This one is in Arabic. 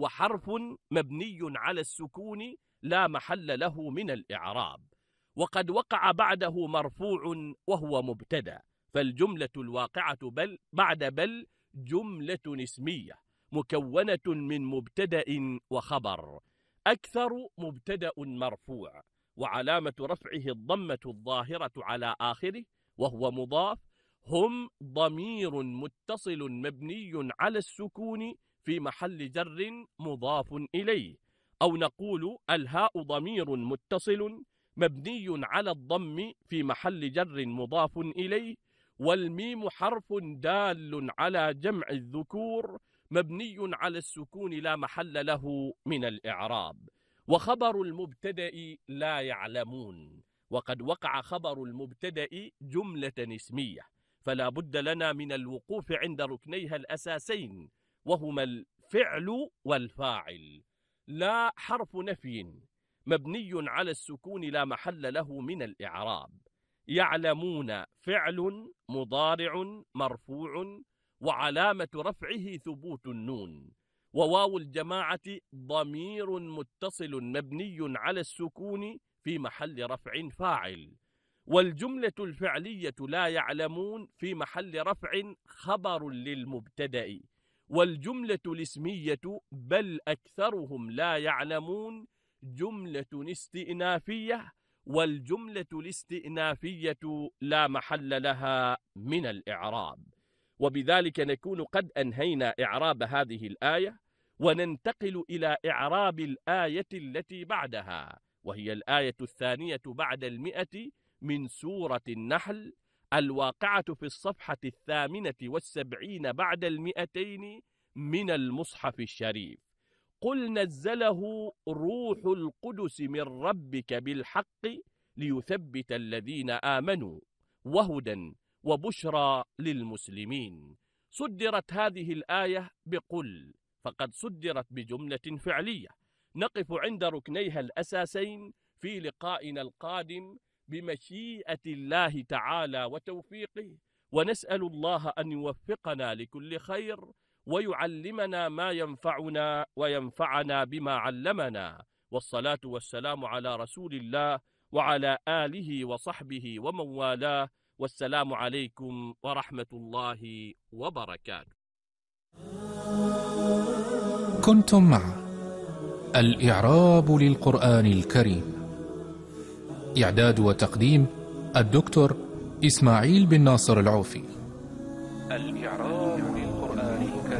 وهو حرف مبني على السكون لا محل له من الإعراب، وقد وقع بعده مرفوع وهو مبتدأ، فالجملة الواقعة بعد بل جملة اسمية مكونة من مبتدأ وخبر. أكثر مبتدأ مرفوع، وعلامة رفعه الضمة الظاهرة على آخره وهو مضاف. هم ضمير متصل مبني على السكون في محل جر مضاف إليه، أو نقول الهاء ضمير متصل مبني على الضم في محل جر مضاف إليه، والميم حرف دال على جمع الذكور مبني على السكون لا محل له من الإعراب. وخبر المبتدأ لا يعلمون، وقد وقع خبر المبتدأ جملة اسمية، فلا بد لنا من الوقوف عند ركنيها الأساسين، وهما الفعل والفاعل. لا حرف نفي مبني على السكون لا محل له من الإعراب. يعلمون فعل مضارع مرفوع وعلامة رفعه ثبوت النون، وواو الجماعة ضمير متصل مبني على السكون في محل رفع فاعل. والجملة الفعلية لا يعلمون في محل رفع خبر للمبتدأ، والجملة الاسمية بل أكثرهم لا يعلمون جملة استئنافية، والجملة الاستئنافية لا محل لها من الإعراب. وبذلك نكون قد أنهينا إعراب هذه الآية، وننتقل إلى إعراب الآية التي بعدها، وهي الآية الثانية بعد 100 من سورة النحل، الواقعة في الصفحة 78 بعد 200 من المصحف الشريف. قل نزله روح القدس من ربك بالحق ليثبت الذين آمنوا وهدى وبشرى للمسلمين. صدرت هذه الآية بقل، فقد صدرت بجملة فعلية. نقف عند ركنيها الأساسين في لقائنا القادم بمشيئة الله تعالى وتوفيقه، ونسأل الله أن يوفقنا لكل خير ويعلمنا ما ينفعنا وينفعنا بما علمنا، والصلاة والسلام على رسول الله وعلى آله وصحبه ومن والاه، والسلام عليكم ورحمة الله وبركاته. كنتم مع الإعراب للقرآن الكريم، إعداد وتقديم الدكتور إسماعيل بن ناصر العوفي. الإعراب